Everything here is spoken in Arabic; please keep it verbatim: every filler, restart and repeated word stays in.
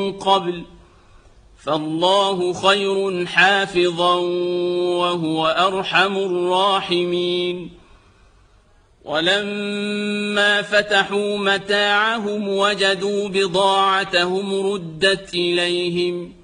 قبل فالله خير حافظا وهو أرحم الراحمين ولما فتحوا متاعهم وجدوا بضاعتهم ردت إليهم